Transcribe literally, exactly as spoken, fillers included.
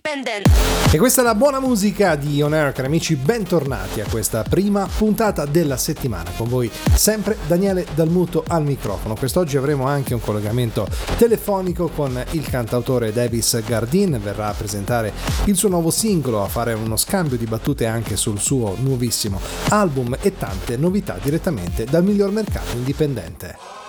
indipendente. E questa è la buona musica di On Air, cari amici, bentornati a questa prima puntata della settimana. Con voi sempre Daniele Dalmuto al microfono. Quest'oggi avremo anche un collegamento telefonico con il cantautore Davis Gardin, verrà a presentare il suo nuovo singolo, a fare uno scambio di battute anche sul suo nuovissimo album e tante novità direttamente dal miglior mercato indipendente.